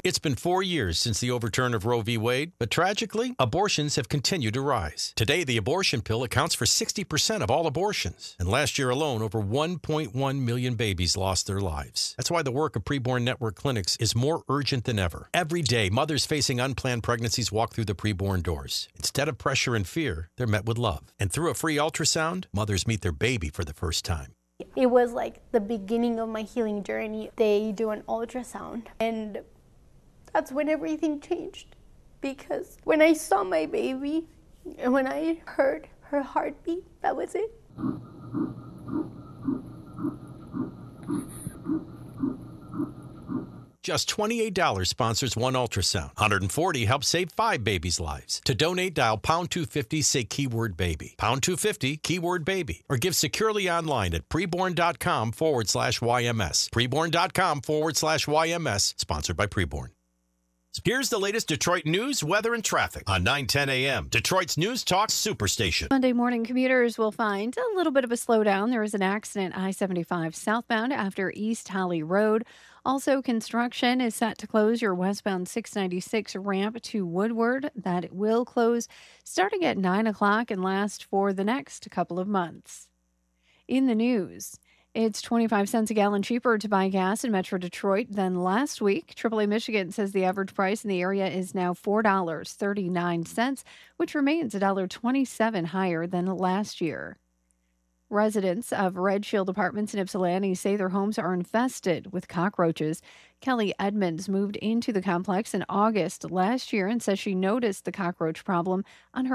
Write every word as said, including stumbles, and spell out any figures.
It's been four years since the overturn of Roe v. Wade, but tragically, abortions have continued to rise. Today, the abortion pill accounts for sixty percent of all abortions. And last year alone, over one point one million babies lost their lives. That's why the work of Preborn Network clinics is more urgent than ever. Every day, mothers facing unplanned pregnancies walk through the preborn doors. Instead of pressure and fear, they're met with love. And through a free ultrasound, mothers meet their baby for the first time. It was like the beginning of my healing journey. They do an ultrasound, and that's when everything changed. Because when I saw my baby, and when I heard her heartbeat, that was it. Just twenty-eight dollars sponsors one ultrasound. one hundred forty dollars helps save five babies' lives. To donate, dial pound two fifty, say keyword baby. Pound two fifty, keyword baby. Or give securely online at preborn.com forward slash YMS. Preborn.com forward slash YMS. Sponsored by Preborn. Here's the latest Detroit news, weather, and traffic on nine ten a.m. Detroit's News Talk Superstation. Monday morning, commuters will find a little bit of a slowdown. There was an accident I seventy-five southbound after East Holly Road. Also, construction is set to close your westbound six ninety-six ramp to Woodward. That will close starting at nine o'clock and last for the next couple of months. In the news, it's twenty-five cents a gallon cheaper to buy gas in Metro Detroit than last week. triple A Michigan says the average price in the area is now four dollars and thirty-nine cents, which remains one dollar and twenty-seven cents higher than last year. Residents of Red Shield Apartments in Ypsilanti say their homes are infested with cockroaches. Kelly Edmonds moved into the complex in August last year and says she noticed the cockroach problem on her